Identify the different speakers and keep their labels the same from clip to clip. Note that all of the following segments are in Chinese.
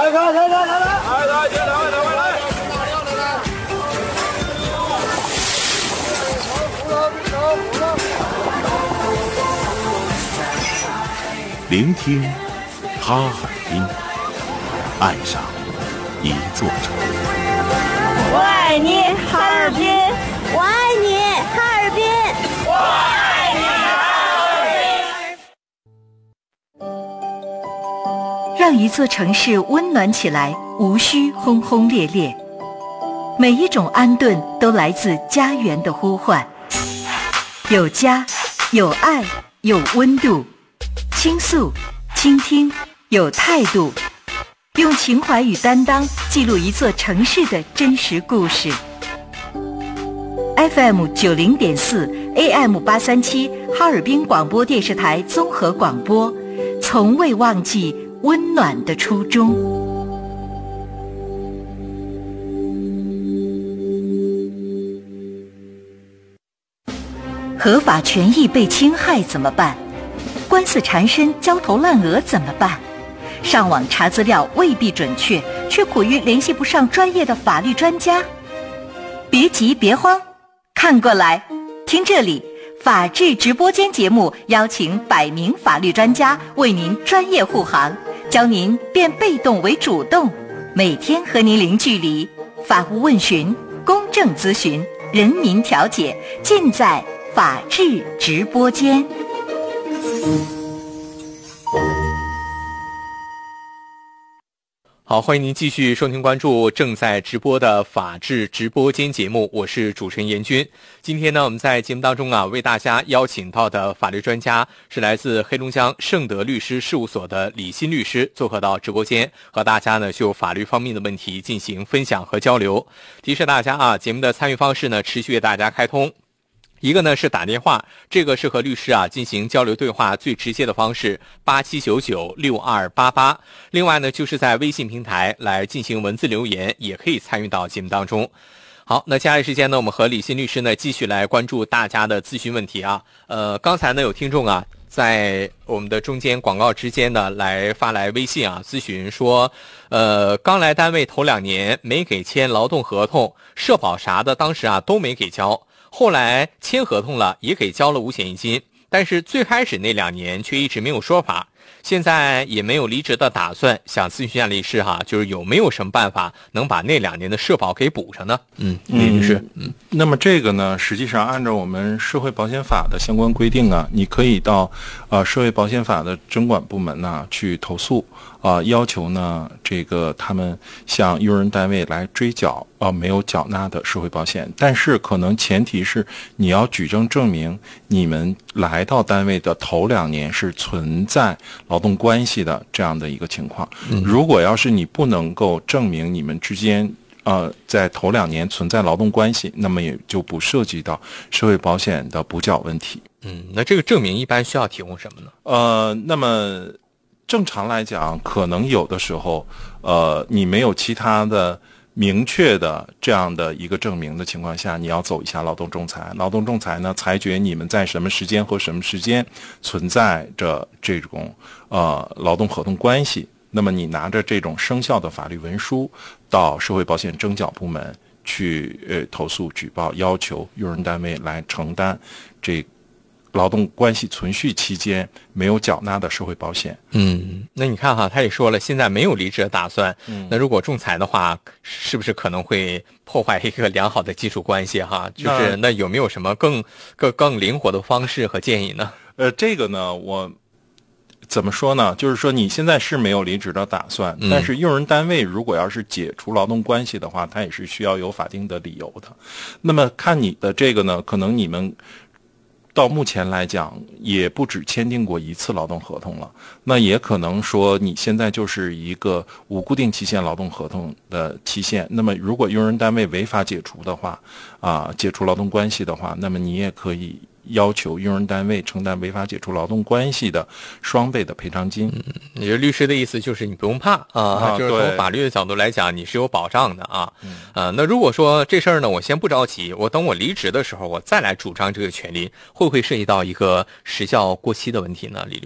Speaker 1: 聆听哈尔滨，爱上一座城。
Speaker 2: 我爱你，哈尔滨！我爱你，哈尔滨！我爱你，哈尔滨！
Speaker 3: 让一座城市温暖起来，无需轰轰烈烈。每一种安顿都来自家园的呼唤。有家，有爱，有温度。倾诉，倾听，有态度，用情怀与担当记录一座城市的真实故事。FM 90.4 AM 837哈尔滨广播电视台综合广播，从未忘记温暖的初衷。合法权益被侵害怎么办？官司缠身，焦头烂额怎么办？上网查资料未必准确，却苦于联系不上专业的法律专家。别急别慌，看过来，听这里，法治直播间节目邀请100名法律专家为您专业护航，教您变被动为主动，每天和您零距离，法务问询、公正咨询、人民调解，尽在法治直播间。
Speaker 4: 好，欢迎您继续收听关注正在直播的法治直播间节目，我是主持人严军。今天呢，我们在节目当中为大家邀请到的法律专家是来自黑龙江盛德律师事务所的李欣律师，做客到直播间，和大家呢就法律方面的问题进行分享和交流。提示大家节目的参与方式呢持续为大家开通。一个呢是打电话，这个是和律师进行交流对话最直接的方式，87996288。另外呢就是在微信平台来进行文字留言，也可以参与到节目当中。好，那接下来时间呢，我们和李欣律师呢继续来关注大家的咨询问题刚才呢有听众在我们的中间广告之间呢来发来微信咨询说，刚来单位头2年没给签劳动合同，社保啥的当时都没给交。后来签合同了，也给交了五险一金，但是最开始那2年却一直没有说法，现在也没有离职的打算，想咨询一下律师就是有没有什么办法能把那2年的社保给补上呢？李律师，
Speaker 5: 那么这个呢，实际上按照我们社会保险法的相关规定你可以到社会保险法的征管部门去投诉要求呢这个他们向用人单位来追缴没有缴纳的社会保险，但是可能前提是你要举证证明你们来到单位的头2年是存在劳动关系的这样的一个情况。如果要是你不能够证明你们之间在头2年存在劳动关系，那么也就不涉及到社会保险的补缴问题。
Speaker 4: 那这个证明一般需要提供什么呢？
Speaker 5: 那么正常来讲，可能有的时候你没有其他的明确的这样的一个证明的情况下，你要走一下劳动仲裁。劳动仲裁呢，裁决你们在什么时间和什么时间存在着这种劳动合同关系。那么你拿着这种生效的法律文书到社会保险征缴部门去投诉举报，要求用人单位来承担这劳动关系存续期间没有缴纳的社会保险。
Speaker 4: 那你看他也说了，现在没有离职的打算。那如果仲裁的话，是不是可能会破坏一个良好的基础关系就是那有没有什么更灵活的方式和建议呢？
Speaker 5: 这个呢，我怎么说呢？就是说你现在是没有离职的打算，但是用人单位如果要是解除劳动关系的话，它也是需要有法定的理由的。那么看你的这个呢，可能你们到目前来讲也不止签订过1次劳动合同了，那也可能说你现在就是一个无固定期限劳动合同的期限。那么如果用人单位违法解除的话解除劳动关系的话，那么你也可以要求用人单位承担违法解除劳动关系的双倍的赔偿金。
Speaker 4: 也就是律师的意思就是你不用怕就是从法律的角度来讲你是有保障的那如果说这事儿呢我先不着急，我等我离职的时候我再来主张这个权利，会不会涉及到一个时效过期的问题呢？李律师？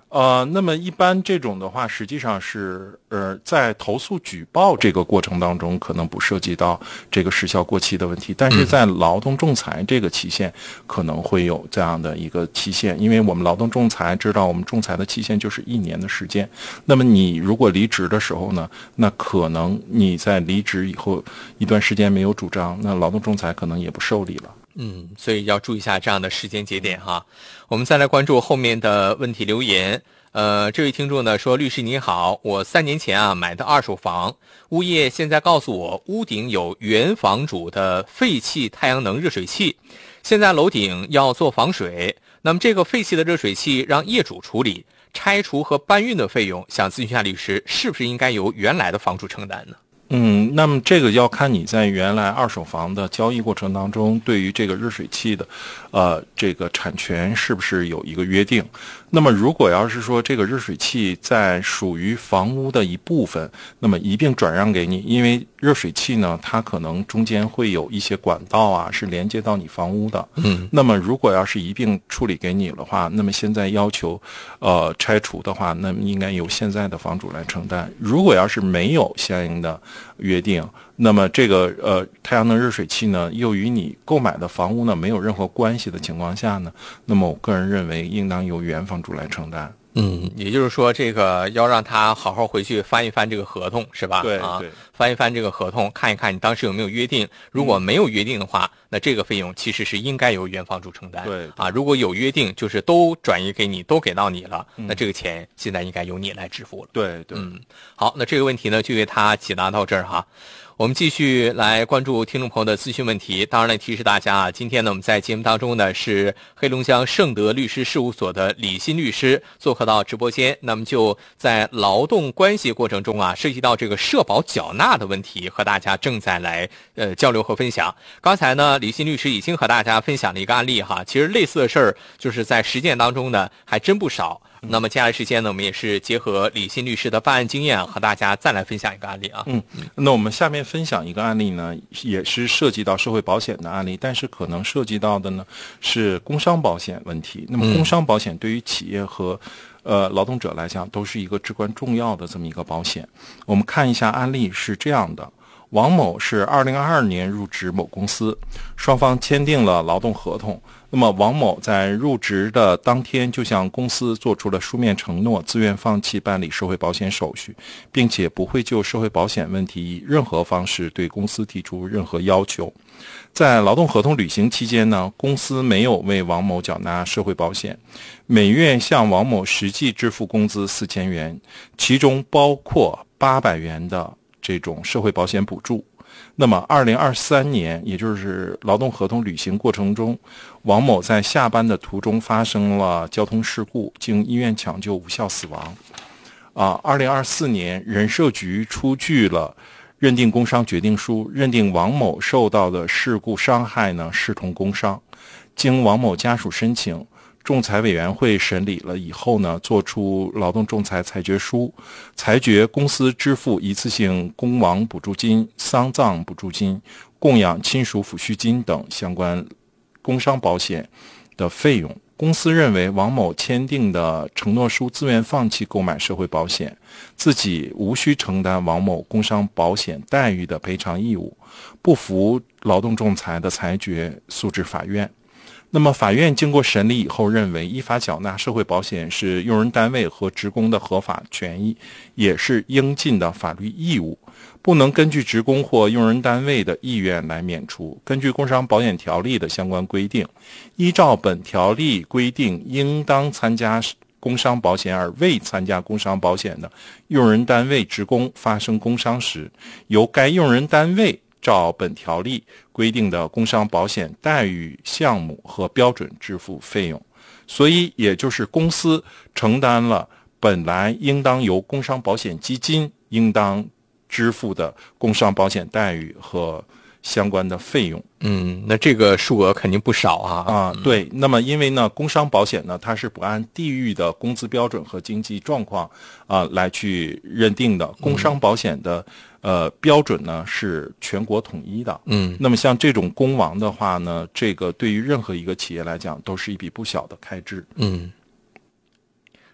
Speaker 5: 那么一般这种的话，实际上是在投诉举报这个过程当中，可能不涉及到这个时效过期的问题，但是在劳动仲裁这个期限可能会有这样的一个期限，因为我们劳动仲裁知道，我们仲裁的期限就是1年的时间。那么你如果离职的时候呢，那可能你在离职以后一段时间没有主张，那劳动仲裁可能也不受理了。
Speaker 4: 所以要注意一下这样的时间节点哈。我们再来关注后面的问题留言。这位听众呢说，律师你好，我3年前买的2手房，物业现在告诉我屋顶有原房主的废弃太阳能热水器，现在楼顶要做防水，那么这个废弃的热水器让业主处理，拆除和搬运的费用，想咨询一下律师，是不是应该由原来的房主承担呢？
Speaker 5: 那么这个要看你在原来2手房的交易过程当中，对于这个热水器的，这个产权是不是有一个约定？那么如果要是说这个热水器在属于房屋的一部分，那么一并转让给你，因为热水器呢，它可能中间会有一些管道是连接到你房屋的。那么如果要是一并处理给你的话，那么现在要求拆除的话，那么应该由现在的房主来承担。如果要是没有相应的约定，那么这个太阳能热水器呢，又与你购买的房屋呢没有任何关系的情况下呢，那么我个人认为应当由原房主来承担。
Speaker 4: 也就是说，这个要让他好好回去翻一翻这个合同，是吧？
Speaker 5: 对，
Speaker 4: 翻一翻这个合同，看一看你当时有没有约定。如果没有约定的话，那这个费用其实是应该由原房主承担。
Speaker 5: 对
Speaker 4: 如果有约定，就是都转移给你，都给到你了，那这个钱现在应该由你来支付了。
Speaker 5: 对，
Speaker 4: 好，那这个问题呢，就为他解答到这儿哈。我们继续来关注听众朋友的咨询问题。当然了，提示大家今天呢，我们在节目当中呢，是黑龙江盛德律师事务所的李欣律师做客到直播间。那么就在劳动关系过程中涉及到这个社保缴纳的问题，和大家正在来交流和分享。刚才呢，李欣律师已经和大家分享了一个案例哈，其实类似的事儿就是在实践当中呢，还真不少。那么接下来时间呢，我们也是结合李欣律师的办案经验，和大家再来分享一个案例啊。
Speaker 5: 那我们下面分享一个案例呢，也是涉及到社会保险的案例，但是可能涉及到的呢是工伤保险问题。那么工伤保险对于企业和劳动者来讲都是一个至关重要的这么一个保险。我们看一下案例是这样的。王某是2022年入职某公司，双方签订了劳动合同。那么王某在入职的当天就向公司做出了书面承诺，自愿放弃办理社会保险手续，并且不会就社会保险问题以任何方式对公司提出任何要求。在劳动合同履行期间呢，公司没有为王某缴纳社会保险，每月向王某实际支付工资4000元，其中包括800元的这种社会保险补助。那么2023年，也就是劳动合同履行过程中，王某在下班的途中发生了交通事故，经医院抢救无效死亡。2024年，人社局出具了认定工伤决定书，认定王某受到的事故伤害呢视同工伤。经王某家属申请，仲裁委员会审理了以后呢，作出劳动仲裁裁决书，裁决公司支付一次性工亡补助金、丧葬补助金、供养亲属抚恤金等相关工伤保险的费用。公司认为王某签订的承诺书自愿放弃购买社会保险，自己无需承担王某工伤保险待遇的赔偿义务，不服劳动仲裁的裁决，诉至法院。那么法院经过审理以后认为，依法缴纳社会保险是用人单位和职工的合法权益，也是应尽的法律义务，不能根据职工或用人单位的意愿来免除。根据工伤保险条例的相关规定，依照本条例规定，应当参加工伤保险而未参加工伤保险的用人单位职工发生工伤时，由该用人单位照本条例规定的工伤保险待遇项目和标准支付费用。所以也就是公司承担了本来应当由工伤保险基金应当支付的工伤保险待遇和相关的费用。
Speaker 4: 那这个数额肯定不少啊。
Speaker 5: 对。那么因为呢，工伤保险呢，它是不按地域的工资标准和经济状况来去认定的。工伤保险的标准呢是全国统一的。那么像这种工亡的话呢，这个对于任何一个企业来讲都是一笔不小的开支。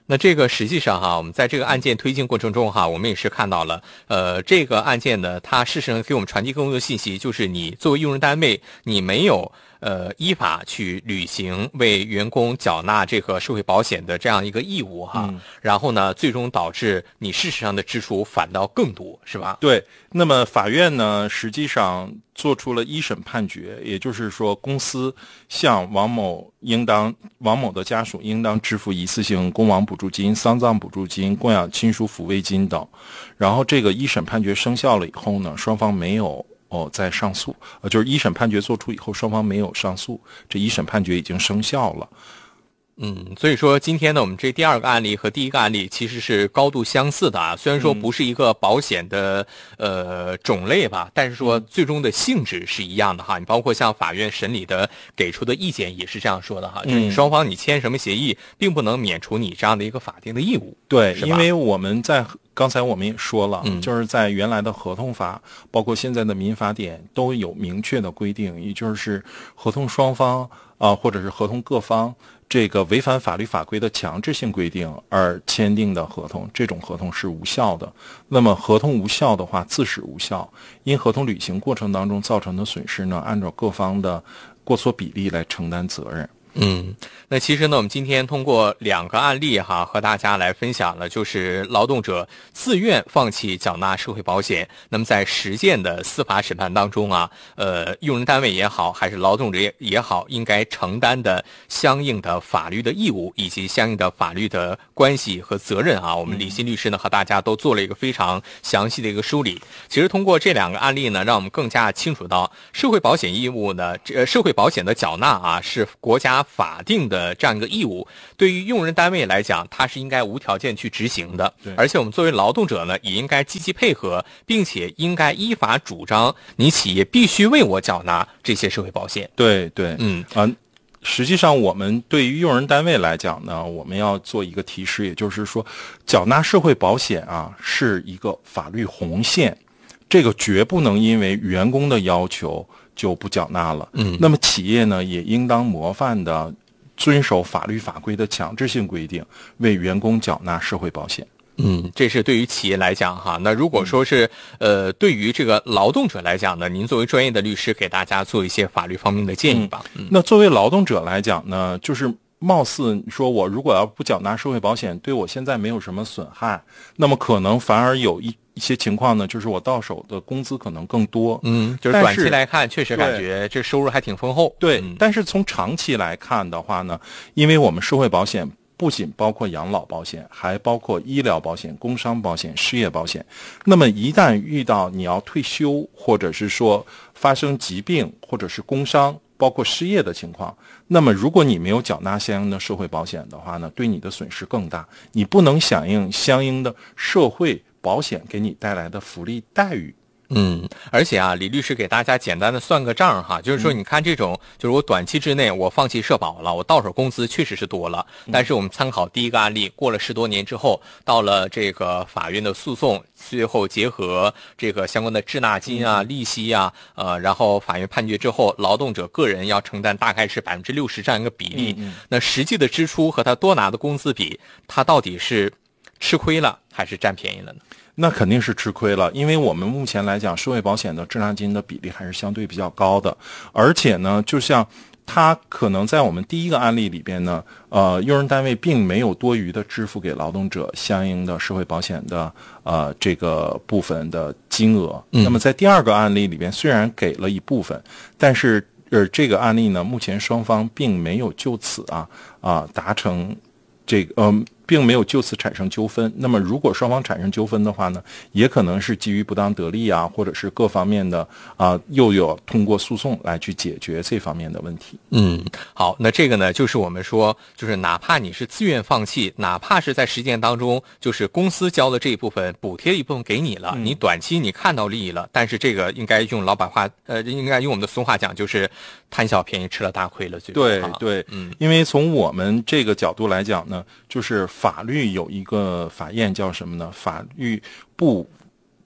Speaker 4: 那这个实际上哈，我们在这个案件推进过程中哈，我们也是看到了，这个案件呢，它事实上给我们传递更多的信息，就是你作为用人单位，你没有依法去履行为员工缴纳这个社会保险的这样一个义务哈，然后呢，最终导致你事实上的支出反倒更多，是吧？
Speaker 5: 对，那么法院呢，实际上做出了一审判决，也就是说，公司向王某的家属应当支付一次性工亡补助金、丧葬补助金、供养亲属抚慰金等。然后这个一审判决生效了以后呢，双方没有再上诉，就是一审判决作出以后，双方没有上诉，这一审判决已经生效了。
Speaker 4: 所以说今天呢，我们这第二个案例和第一个案例其实是高度相似的啊。虽然说不是一个保险的种类吧，但是说最终的性质是一样的哈。你包括像法院审理的给出的意见也是这样说的哈，就是你双方你签什么协议，并不能免除你这样的一个法定的义务。
Speaker 5: 对，因为我们刚才我们也说了，就是在原来的合同法，包括现在的民法典都有明确的规定，也就是合同双方或者是合同各方这个违反法律法规的强制性规定而签订的合同，这种合同是无效的。那么合同无效的话，自始无效，因合同履行过程当中造成的损失呢，按照各方的过错比例来承担责任。
Speaker 4: 那其实呢，我们今天通过两个案例哈，和大家来分享了，就是劳动者自愿放弃缴纳社会保险，那么在实践的司法审判当中啊，用人单位也好，还是劳动者也好，应该承担的相应的法律的义务以及相应的法律的关系和责任啊，我们李欣律师呢和大家都做了一个非常详细的一个梳理。其实通过这两个案例呢，让我们更加清楚到社会保险义务呢，社会保险的缴纳啊，是国家法定的这样一个义务，对于用人单位来讲，它是应该无条件去执行的。而且我们作为劳动者呢，也应该积极配合，并且应该依法主张，你企业必须为我缴纳这些社会保险。
Speaker 5: 对，实际上我们对于用人单位来讲呢，我们要做一个提示，也就是说，缴纳社会保险啊是一个法律红线，这个绝不能因为员工的要求就不缴纳了。那么企业呢，也应当模范的遵守法律法规的强制性规定，为员工缴纳社会保险。
Speaker 4: 这是对于企业来讲哈。那如果说是对于这个劳动者来讲呢，您作为专业的律师给大家做一些法律方面的建议吧。
Speaker 5: 那作为劳动者来讲呢，就是貌似说我如果要不缴纳社会保险，对我现在没有什么损害，那么可能反而有一些情况呢，就是我到手的工资可能更多。
Speaker 4: 就是短期来看，确实感觉这收入还挺丰厚。
Speaker 5: 对，但是从长期来看的话呢，因为我们社会保险不仅包括养老保险，还包括医疗保险、工伤保险、失业保险。那么一旦遇到你要退休，或者是说发生疾病，或者是工伤，包括失业的情况，那么如果你没有缴纳相应的社会保险的话呢，对你的损失更大，你不能响应相应的社会保险给你带来的福利待遇。
Speaker 4: 而且啊，李律师给大家简单的算个账哈，就是说你看这种，就是我短期之内我放弃社保了，我到手工资确实是多了，但是我们参考第一个案例，过了10多年之后，到了这个法院的诉讼，最后结合这个相关的滞纳金啊、利息啊，然后法院判决之后，劳动者个人要承担大概是60%这样一个比例，那实际的支出和他多拿的工资比，他到底是吃亏了还是占便宜了呢？
Speaker 5: 那肯定是吃亏了，因为我们目前来讲，社会保险的滞纳金的比例还是相对比较高的，而且呢，就像他可能在我们第一个案例里边呢，用人单位并没有多余的支付给劳动者相应的社会保险的这个部分的金额。那么在第二个案例里边，虽然给了一部分，但是这个案例呢，目前双方并没有就此达成这个并没有就此产生纠纷。那么如果双方产生纠纷的话呢，也可能是基于不当得利啊，或者是各方面的又有通过诉讼来去解决这方面的问题。
Speaker 4: 好，那这个呢，就是我们说，就是哪怕你是自愿放弃，哪怕是在实践当中，就是公司交的这一部分补贴一部分给你了，你短期你看到利益了，但是这个应该用老板话，应该用我们的俗话讲，就是贪小便宜吃了大亏了。
Speaker 5: 对，因为从我们这个角度来讲呢，就是法律有一个法验叫什么呢？法律不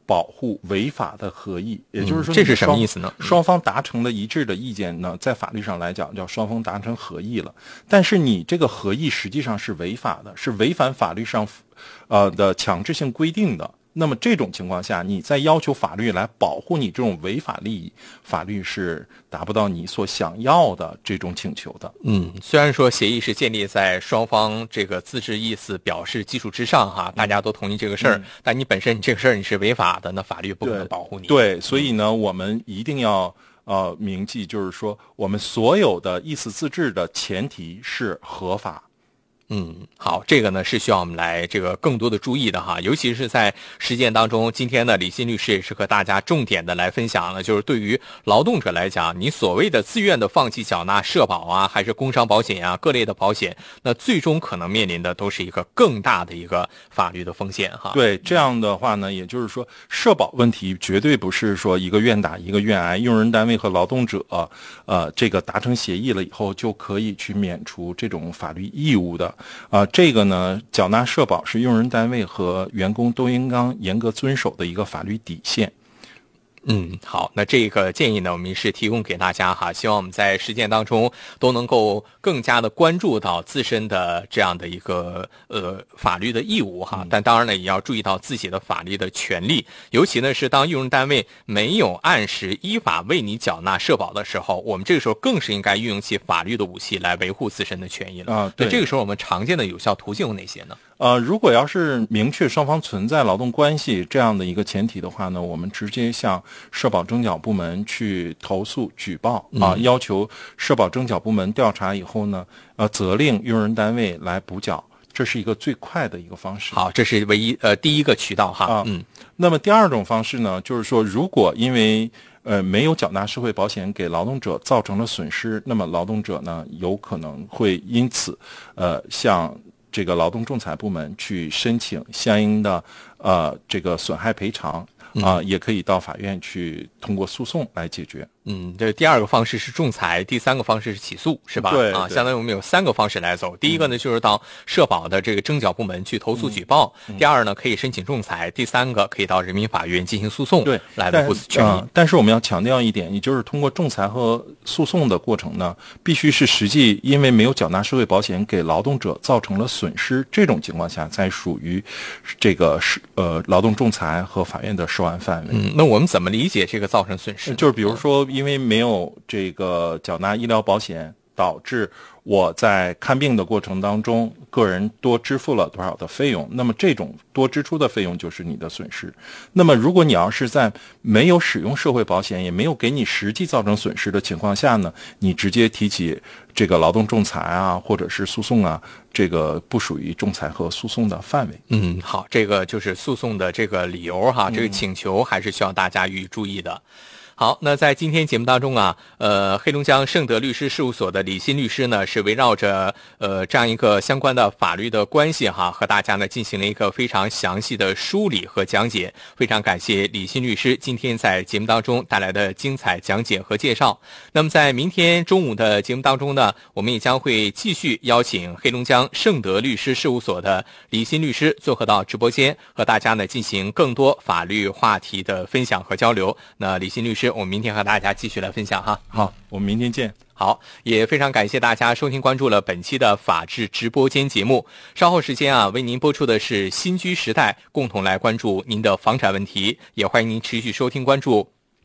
Speaker 5: 保护违法的合意，也就是说，
Speaker 4: 这是什么意思呢？
Speaker 5: 双方达成了一致的意见呢，在法律上来讲叫双方达成合意了。但是你这个合意实际上是违法的，是违反法律上的强制性规定的。那么这种情况下，你再要求法律来保护你这种违法利益，法律是达不到你所想要的这种请求的。
Speaker 4: 虽然说协议是建立在双方这个自治意思表示基础之上哈，大家都同意这个事儿，但你本身你这个事儿你是违法的，那法律不可能保护你。
Speaker 5: 对，所以呢，我们一定要铭记，就是说我们所有的意思自治的前提是合法。
Speaker 4: 好，这个呢是需要我们来这个更多的注意的哈，尤其是在实践当中。今天呢，李欣律师也是和大家重点的来分享了，就是对于劳动者来讲，你所谓的自愿的放弃缴纳社保啊，还是工伤保险啊，各类的保险，那最终可能面临的都是一个更大的一个法律的风险哈。
Speaker 5: 对，这样的话呢，也就是说，社保问题绝对不是说一个愿打一个愿挨，用人单位和劳动者这个达成协议了以后就可以去免除这种法律义务的。这个呢，缴纳社保是用人单位和员工都应当严格遵守的一个法律底线。
Speaker 4: 好，那这个建议呢，我们是提供给大家哈，希望我们在实践当中都能够更加的关注到自身的这样的一个法律的义务哈，但当然呢，也要注意到自己的法律的权利，尤其呢是当用人单位没有按时依法为你缴纳社保的时候，我们这个时候更是应该运用起法律的武器来维护自身的权益了。对，这个时候我们常见的有效途径有哪些呢？
Speaker 5: 如果要是明确双方存在劳动关系这样的一个前提的话呢，我们直接向社保征缴部门去投诉举报要求社保征缴部门调查以后呢，责令用人单位来补缴，这是一个最快的一个方式。
Speaker 4: 好，这是唯一第一个渠道哈。
Speaker 5: 那么第二种方式呢，就是说如果因为没有缴纳社会保险给劳动者造成了损失，那么劳动者呢有可能会因此向这个劳动仲裁部门去申请相应的这个损害赔偿也可以到法院去通过诉讼来解决。
Speaker 4: 这第二个方式是仲裁，第三个方式是起诉，是吧？
Speaker 5: 对，
Speaker 4: 相当于我们有三个方式来走。第一个呢，就是到社保的这个征缴部门去投诉举报；第二呢，可以申请仲裁；第三个可以到人民法院进行诉讼，
Speaker 5: 对，
Speaker 4: 来维护权益。
Speaker 5: 但是我们要强调一点，也就是通过仲裁和诉讼的过程呢，必须是实际因为没有缴纳社会保险给劳动者造成了损失，这种情况下才属于这个劳动仲裁和法院的涉案范围。
Speaker 4: 那我们怎么理解这个造成损失？
Speaker 5: 就是比如说，因为没有这个缴纳医疗保险，导致我在看病的过程当中，个人多支付了多少的费用，那么这种多支出的费用就是你的损失。那么如果你要是在没有使用社会保险，也没有给你实际造成损失的情况下呢，你直接提起这个劳动仲裁或者是诉讼这个不属于仲裁和诉讼的范围。
Speaker 4: 好，这个就是诉讼的这个理由哈，这个请求还是需要大家予以注意的。好，那在今天节目当中黑龙江盛德律师事务所的李欣律师呢，是围绕着这样一个相关的法律的关系和大家呢进行了一个非常详细的梳理和讲解。非常感谢李欣律师今天在节目当中带来的精彩讲解和介绍。那么在明天中午的节目当中呢，我们也将会继续邀请黑龙江盛德律师事务所的李欣律师做客到直播间，和大家呢进行更多法律话题的分享和交流。那李欣律师，我们明天和大家继续来分享哈。
Speaker 5: 好，我们明天见。
Speaker 4: 好，也非常感谢大家收听关注了本期的法治直播间节目。稍后时间为您播出的是新居时代，共同来关注您的房产问题。也欢迎您持续收听关注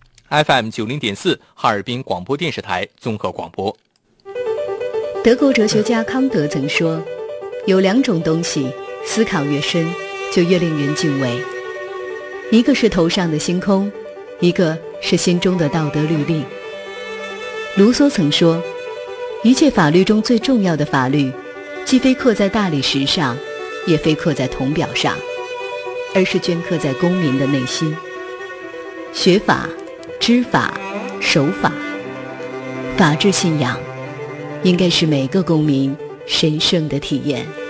Speaker 4: FM 90.4哈尔滨广播电视台综合广播。
Speaker 6: 德国哲学家康德曾说，有两种东西，思考越深，就越令人敬畏。一个是头上的星空，一个是心中的道德律令。卢梭曾说，一切法律中最重要的法律，既非刻在大理石上，也非刻在铜表上，而是镌刻在公民的内心。学法、知法、守法，法治信仰应该是每个公民神圣的体验。